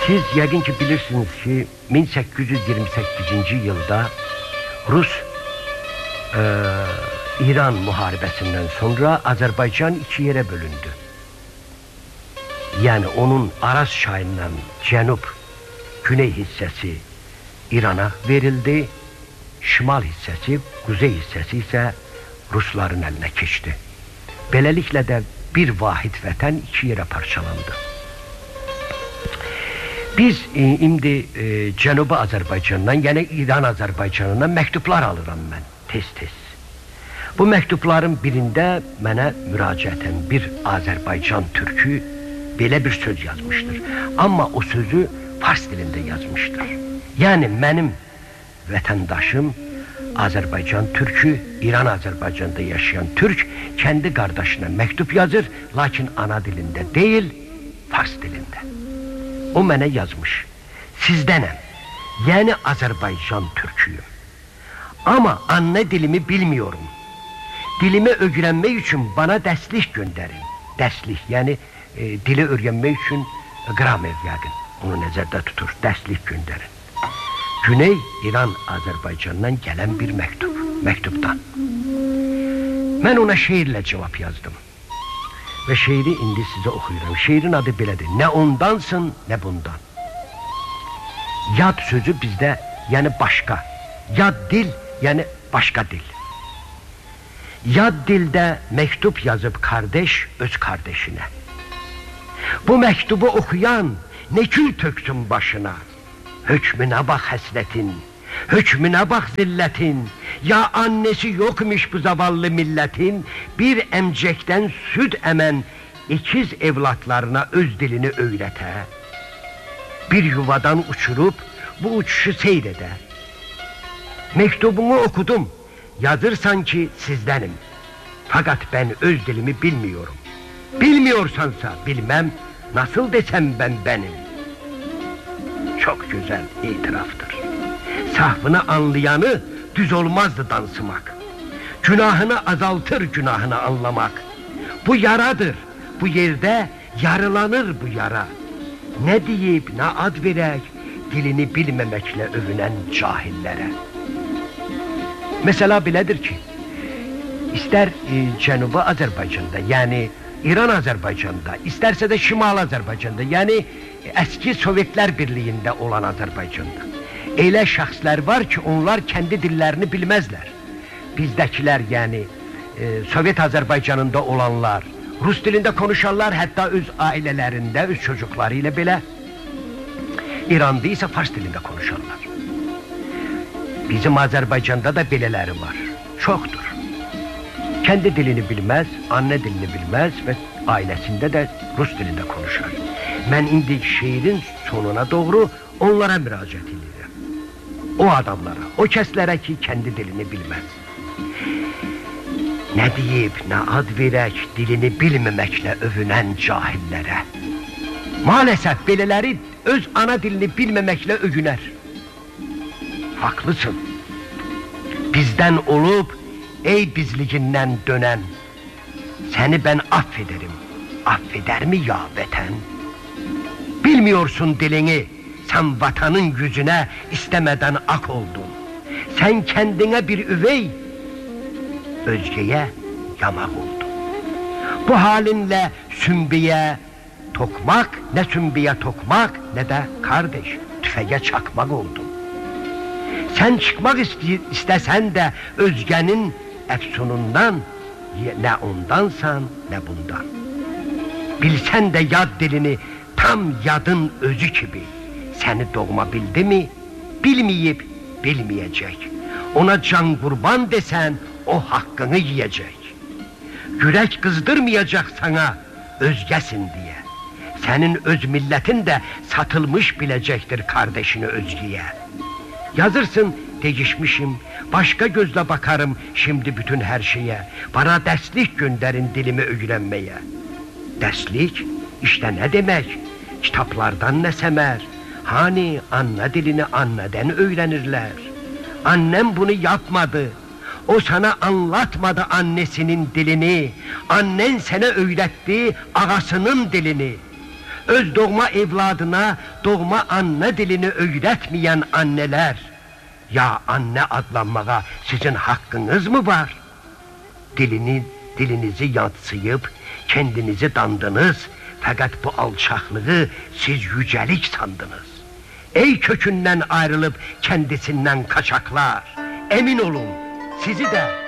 Siz yəqin ki bilirsiniz ki 1828-ci yılda Rus İran müharibəsindən sonra Azərbaycan iki yerə bölündü. Yəni onun Araz çayından cənub güney hissəsi İrana verildi, şimal hissəsi, quzey hissəsi isə Rusların əlinə keçdi. Beləliklə də bir vahid vətən iki yerə parçalandı. Biz indi Cənubi Azərbaycandan, yəni İran Azərbaycanından məktublar alıram mən tez-tez. Bu məktubların birində mənə müraciətən bir Azərbaycan türkü belə bir söz yazmışdır. Amma o sözü fars dilində yazmışdır. Yəni mənim vətəndaşım Azərbaycan türkü, İran Azərbaycanda yaşayan türk kəndi qardaşına məktub yazır, lakin ana dilində deyil, fars dilində. O mənə yazmış, sizdənəm, yəni Azərbaycan türküyüm. Amma anne dilimi bilmiyorum. Dilimi öyrənmək üçün bana dərslik göndərin. Dərslik, yəni dili öyrənmək üçün gramer yəqin, onu nəzərdə tutur, dərslik göndərin. Güney İran Azərbaycandan gələn bir məktubdan. Mən ona şeirlə cavab yazdım. Və şeiri indi sizə oxuyuram. Şeirin adı belədir. Nə ondansın, nə bundan. Yad sözü bizdə, yəni başqa. Yad dil, yəni başqa dil. Yad dildə məktub yazıb kardeş öz kardeşinə. Bu məktubu oxuyan nə kül töksün başına. Hökmünə bax həsrətin, hökmünə bax zillətin. Ya annesi yokmuş bu zavallı milletin, bir əmcəkdən süd əmən ikiz evlatlarına öz dilini öyrətə. Bir yuvadan uçurup bu uçuşu seyr edə. Mektubunu okudum, yazırsan ki sizdənim. Fakat ben öz dilimi bilmiyorum. Bilmiyorsansa bilmem, nasıl desem ben benim. Çok güzel itiraftır. Sahvını anlayanı düz olmazdı dansımak. Günahını azaltır günahını anlamak. Bu yaradır, bu yerde yarılanır bu yara. Ne deyip ne ad verək, dilini bilmemekle övünen cahillere. Mesela belədir ki, ister Cənubi Azərbaycanda, yani İran Azərbaycanda, isterse de Şimal Azərbaycanda, yani eski Sovyetler Birliği'nde olan Azərbaycanda. Elə şəxslər var ki, onlar kendi dillerini bilmezler. Bizdəkiler, yani Sovyet Azərbaycanında olanlar, Rus dilində konuşanlar, hətta öz ailələrində, öz çocukları ilə belə, İranda isə fars dilində konuşanlar. Bizim Azərbaycanda da belələri var, çoxdur. Kendi dilini bilmez, anne dilini bilmez ve ailesinde de Rus dilinde konuşar. Ben indi şiirin sonuna doğru onlara müracaat edirəm. O adamlara, o kəslərə ki kendi dilini bilmez. Ne deyip, ne ad verək, dilini bilmemekle övünən cahillərə. Maalesef belələri öz ana dilini bilmemekle övünər. Haklısın. Bizden olup, ey bizliğinden dönen, seni ben affederim. Affeder mi ya vətən? Bilmiyorsun dilini, sen vatanın yüzüne istemeden ak oldun. Sen kendine bir üvey, özgeye yamak oldun. Bu halinle sümbiye tokmak, ne sümbiye tokmak ne de kardeş tüfeğe çakmak oldun. Sen çıkmak istesen de özgenin efsunundan, ne ondansan ne bundan. Bilsen de yad dilini tam yadın özü gibi, seni doğma bildi mi, bilmeyip bilmeyecek. Ona can kurban desen o hakkını yiyecek. Yürek kızdırmayacak sana özgesin diye. Senin öz milletin de satılmış bilecektir kardeşini özgeye. Yazırsın, değişmişim, başka gözle bakarım şimdi bütün her şeye. Bana derslik gönderin dilimi öğrenmeye. Derslik, işte ne demek? Kitaplardan ne semer? Hani anne dilini anneden öğrenirler. Annem bunu yapmadı. O sana anlatmadı annesinin dilini. Annen sana öğretti ağasının dilini. Öz doğma evladına doğma anne dilini öğretmeyen anneler, ya anne adlanmağa sizin hakkınız mı var? Dilinizi yadsıyıp kendinizi dandınız, fakat bu alçaklığı siz yücelik sandınız. Ey kökünden ayrılıp kendisinden kaçaklar, emin olun sizi de